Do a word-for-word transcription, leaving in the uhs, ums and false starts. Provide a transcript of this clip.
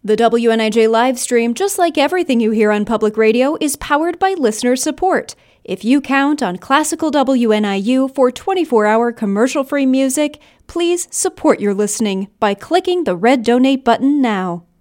The W N I J live stream, just like everything you hear on public radio, is powered by listener support. If you count on Classical W N I U for twenty-four hour commercial-free music, please support your listening by clicking the red donate button now.